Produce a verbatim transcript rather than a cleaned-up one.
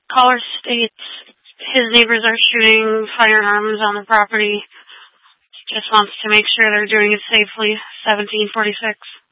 Caller states his neighbors are shooting firearms on the property. Just wants to make sure they're doing it safely. seventeen forty-six.